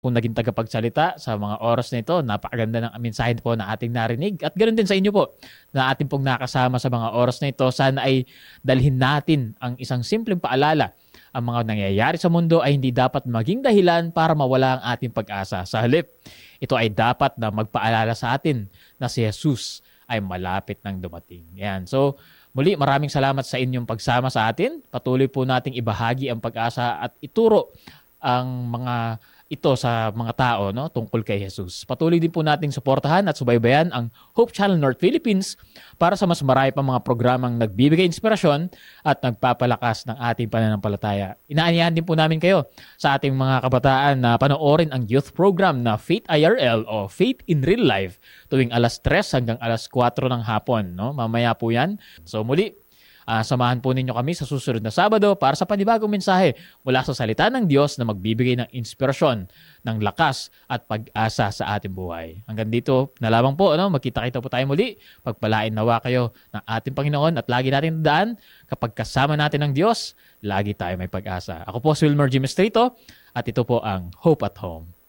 kung naging tagapagsalita sa mga oras na ito. Napakaganda ng mensahe po na ating narinig. At ganoon din sa inyo po na ating pong nakasama sa mga oras na ito. Sana ay dalhin natin ang isang simpleng paalala. Ang mga nangyayari sa mundo ay hindi dapat maging dahilan para mawala ang ating pag-asa. Sa halip, ito ay dapat na magpaalala sa atin na si Jesus ay malapit nang dumating. Yan. So, muli, maraming salamat sa inyong pagsama sa atin. Patuloy po nating ibahagi ang pag-asa at ituro ang mga ito sa mga tao, no, tungkol kay Jesus. Patuloy din po nating suportahan at subaybayan ang Hope Channel North Philippines para sa mas marami pang mga programang nagbibigay inspirasyon at nagpapalakas ng ating pananampalataya. Inaanyahan din po namin kayo sa ating mga kabataan na panoorin ang youth program na Faith IRL o Faith in Real Life tuwing alas 3 hanggang alas 4 ng hapon. No? Mamaya po yan. So muli, samahan po ninyo kami sa susunod na Sabado para sa panibagong mensahe mula sa salita ng Diyos na magbibigay ng inspirasyon, ng lakas at pag-asa sa ating buhay. Hanggang dito na lamang po, magkita-kita po tayo muli. Pagpalain nawa kayo ng ating Panginoon at lagi natin tandaan, kapag kasama natin ang Diyos, lagi tayo may pag-asa. Ako po si Wilmer G. Mestrito at ito po ang Hope at Home.